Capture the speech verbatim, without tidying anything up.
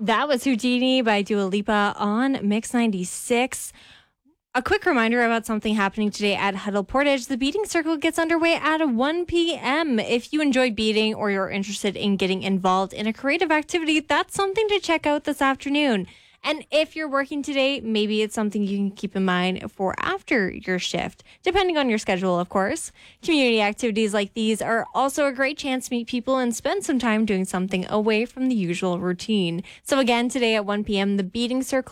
That was Houdini by Dua Lipa on Mix ninety-six. A quick reminder about something happening today at Huddle Portage. The beading circle gets underway at one p.m. If you enjoy beading or you're interested in getting involved in a creative activity, that's something to check out this afternoon. And if you're working today, maybe it's something you can keep in mind for after your shift, depending on your schedule, of course. Community activities like these are also a great chance to meet people and spend some time doing something away from the usual routine. So again, today at one p.m., the beading circle